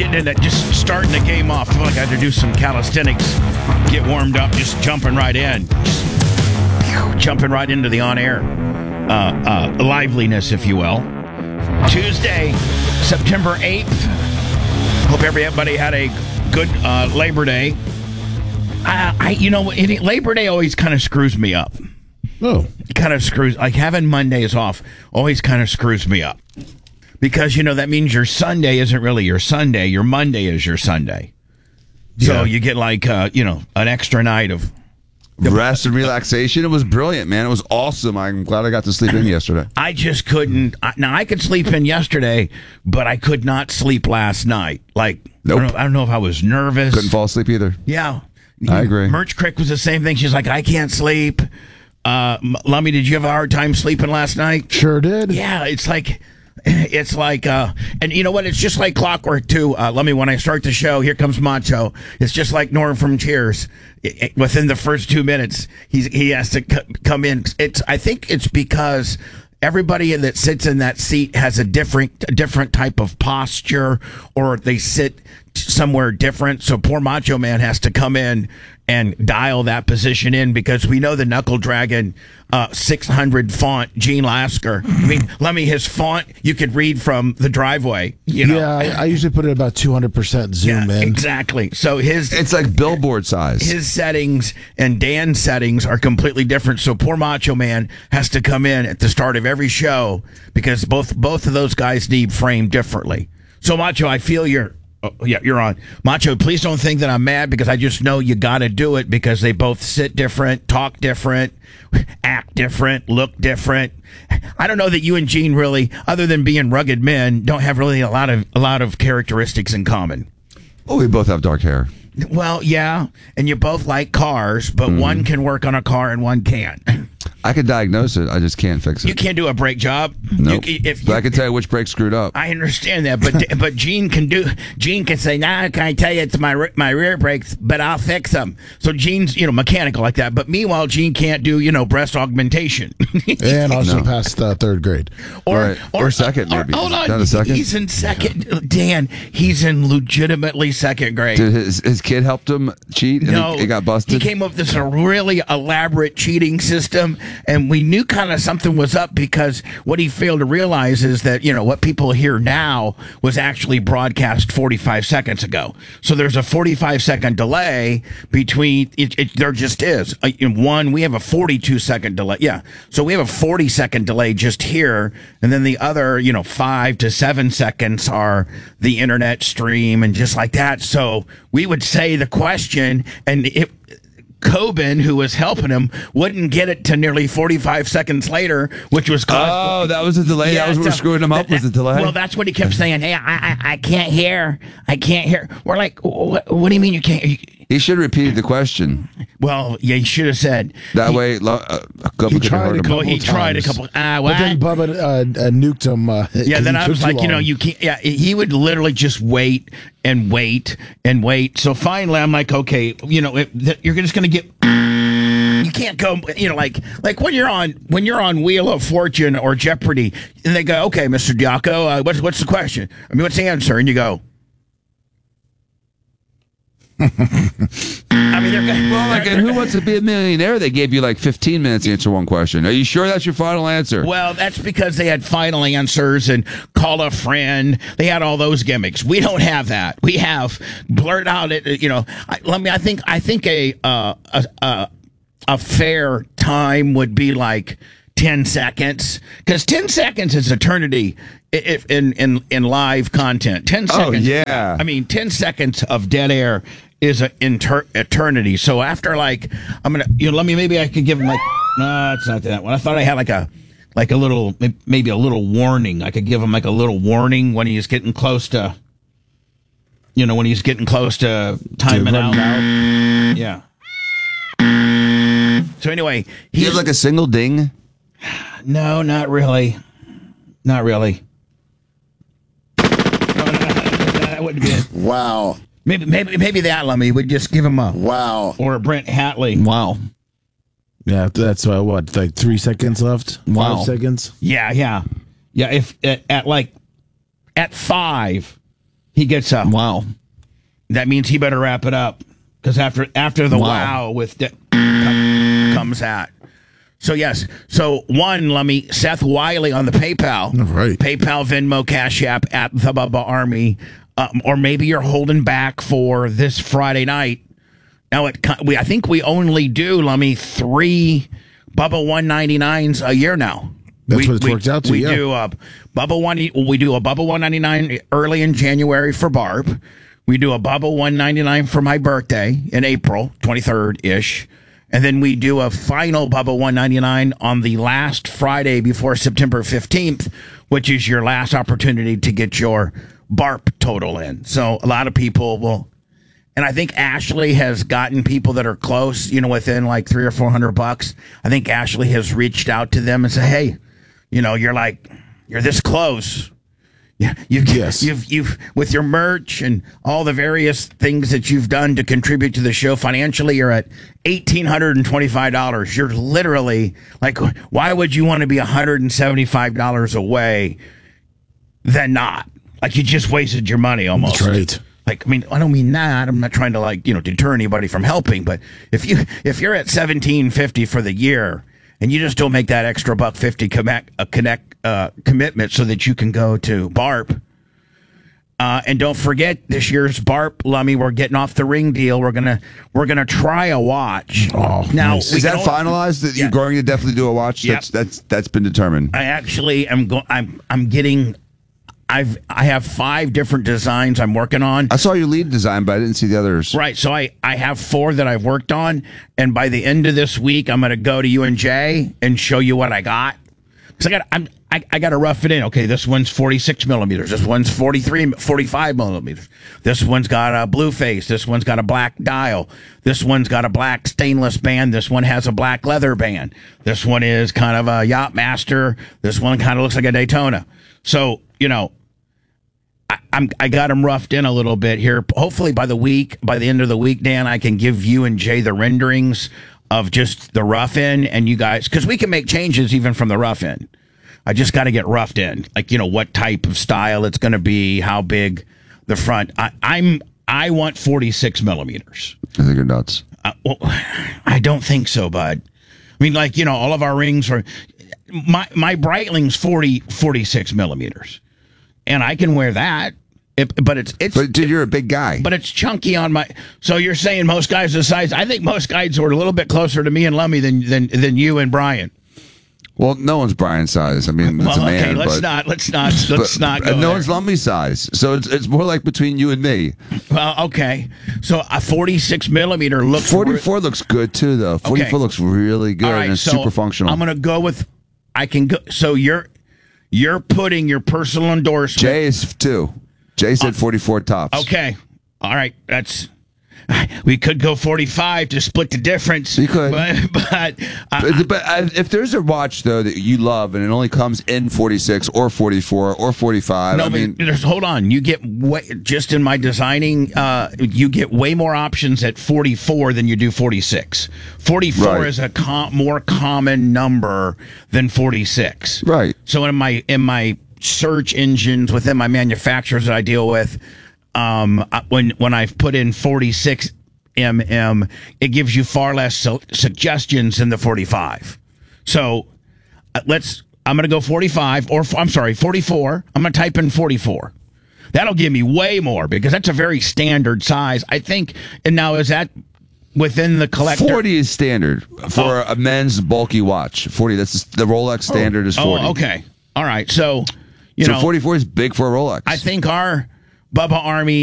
getting into just starting the game off. I feel like I had to do some calisthenics, get warmed up, just jumping right in. Jumping right into the on-air liveliness, if you will. Tuesday, September 8th. Hope everybody had a good Labor Day. Labor Day always kind of screws me up. Oh. It kind of screws, like having Mondays off always kind of screws me up. Because, that means your Sunday isn't really your Sunday. Your Monday is your Sunday. So you get like, an extra night of rest and relaxation. It was brilliant, man. It was awesome. I'm glad I got to sleep in yesterday. I just couldn't. Now, I could sleep in yesterday, but I could not sleep last night. Like, nope. I don't know if I was nervous. Couldn't fall asleep either. Yeah. I agree. Merch Crick was the same thing. She's like, I can't sleep. Lummy, did you have a hard time sleeping last night? Sure did. Yeah, it's like, and you know what? It's just like clockwork too. Lummy, when I start the show, here comes Macho. It's just like Norm from Cheers. Within the first 2 minutes, he has to come in. I think it's because everybody that sits in that seat has a different type of posture, or they sit somewhere different. So poor Macho Man has to come in and dial that position in, because we know the Knuckle Dragon 600 font Gene Lasker. I mean, Lemmy, his font you could read from the driveway. Yeah, I usually put it about 200% zoom in. Exactly. So it's like billboard size. His settings and Dan's settings are completely different. So poor Macho Man has to come in at the start of every show, because both of those guys need framed differently. So Macho, I feel you're on. Macho, please don't think that I'm mad, because I just know you got to do it, because they both sit different, talk different, act different, look different. I don't know that you and Gene really, other than being rugged men, don't have really a lot of characteristics in common. Oh, we both have dark hair. Well, yeah, and you both like cars, but one can work on a car and one can't. I can diagnose it. I just can't fix it. You can't do a brake job. Nope. But I can tell you which brake screwed up. I understand that, but Gene can say, nah, can I tell you it's my rear brakes, but I'll fix them. So Gene's mechanical like that. But meanwhile, Gene can't do breast augmentation. And also passed third grade. Or second, maybe. Hold on, Down to second? he's in second. Dan, he's in legitimately second grade. Did his kid helped him cheat? And no, he got busted. He came up with this really elaborate cheating system. And we knew kind of something was up, because what he failed to realize is that, what people hear now was actually broadcast 45 seconds ago. So there's a 45-second delay between there just is. In one, we have a 42-second delay. Yeah. So we have a 40-second delay just here. And then the other, 5 to 7 seconds are the internet stream and just like that. So we would say the question, and Coben, who was helping him, wouldn't get it to nearly 45 seconds later, which was caused. Oh, that was a delay. Yeah, that was what was screwing him up. Was the delay? Well, that's what he kept saying. Hey, I can't hear. I can't hear. We're like, what do you mean you can't? He should have repeated the question. Well, yeah, he should have said. That way, a couple he tried a couple He tried a couple. But then Bubba nuked him. Yeah, then I was like, you can't. Yeah, he would literally just wait and wait and wait. So finally, I'm like, okay, you're just going to get. You can't go, like when you're on Wheel of Fortune or Jeopardy, and they go, okay, Mr. Diaco, what's the question? I mean, what's the answer? And you go. I mean, and Who Wants to Be a Millionaire? They gave you like 15 minutes to answer one question. Are you sure that's your final answer? Well, that's because they had final answers and call a friend. They had all those gimmicks. We don't have that. We have blurt out it. I think a fair time would be like 10 seconds, because 10 seconds is eternity in live content. 10 seconds. Oh, yeah. I mean, 10 seconds of dead air is an eternity. So after maybe I could give him no, it's not that one. I thought I had like a little, maybe a little warning. I could give him like a little warning when he's getting close to, when he's getting close to timing out. Yeah. So anyway, he has like a single ding. No, not really. Not really. No, that wouldn't be it. Wow. Maybe that Lummy would just give him a wow, or a Brent Hatley. Wow. Yeah, that's what, like 3 seconds left. Wow. 5 seconds. Yeah. If at 5, he gets a Wow. That means he better wrap it up, because after the wow with comes that. So yes, so one, let me Seth Wiley on the PayPal, Right. PayPal, Venmo, Cash App at the Bubba Army, or maybe you're holding back for this Friday night. Now I think we only do, let me 3 Bubba 199s a year now. That's what it's worked out to. We do a Bubba 199 early in January for Barb. We do a Bubba 199 for my birthday in April 23rd ish. And then we do a final Bubba 199 on the last Friday before September 15th, which is your last opportunity to get your BARP total in. So a lot of people will, and I think Ashley has gotten people that are close, within like $300 or $400. I think Ashley has reached out to them and said, hey, you're this close. Yeah, you've with your merch and all the various things that you've done to contribute to the show financially, you're at $1,825. You're literally like, why would you want to be $175 away than not? Like, you just wasted your money almost. That's right. Like, I mean, I don't mean that. I'm not trying to deter anybody from helping, but if you're at $1,750 for the year and you just don't make that extra $150 commitment so that you can go to BARP. And don't forget this year's BARP, Lummy, we're getting off the ring deal. We're gonna try a watch. Oh, now nice. Is that finalized? That you're going to definitely do a watch? Yep. That's been determined. I actually am I have 5 different designs I'm working on. I saw your lead design, but I didn't see the others. Right, so I have 4 that I've worked on, and by the end of this week, I'm going to go to UNJ and show you what I got. Because I got to rough it in. Okay, this one's 46 millimeters. This one's 45 millimeters. This one's got a blue face. This one's got a black dial. This one's got a black stainless band. This one has a black leather band. This one is kind of a Yachtmaster. This one kind of looks like a Daytona. So, I got them roughed in a little bit here. Hopefully by the end of the week, Dan, I can give you and Jay the renderings of just the rough in, and you guys, because we can make changes even from the rough in. I just got to get roughed in, like what type of style it's going to be, how big the front. I want 46 millimeters. I think you're nuts. Well, I don't think so, bud. I mean, all of our rings are my Breitling's 46 millimeters. And I can wear that, but But dude, you're a big guy. But it's chunky on my. So you're saying most guys the size? I think most guys are a little bit closer to me and Lummy than you and Brian. Well, no one's Brian's size. I mean, it's a man. Okay, let's not go. No there. one's Lummy's size. So it's more like between you and me. Well, okay. So a 46 millimeter looks. 44 looks good too, though. 44 Okay. looks really good, All right, and it's so super functional. I'm gonna go with. I can go. So you're putting your personal endorsement. Jay is 2. Jay said 44 tops. Okay. All right. We could go 45 to split the difference. You could. But if there's a watch, though, that you love and it only comes in 46 or 44 or 45, no, hold on. You get just in my designing, you get way more options at 44 than you do 46. 44 Right. is a more common number than 46. Right. So in my search engines within my manufacturers that I deal with, when I've put in 46 mm, it gives you far less suggestions than the 45. So I'm going to go 45, or I'm sorry, 44. I'm going to type in 44. That'll give me way more, because that's a very standard size, I think. And now, is that within the collector? 40 is standard for a men's bulky watch. 40. That's the Rolex standard is 40. Oh, okay. All right. So 44 is big for a Rolex. I think our Bubba Army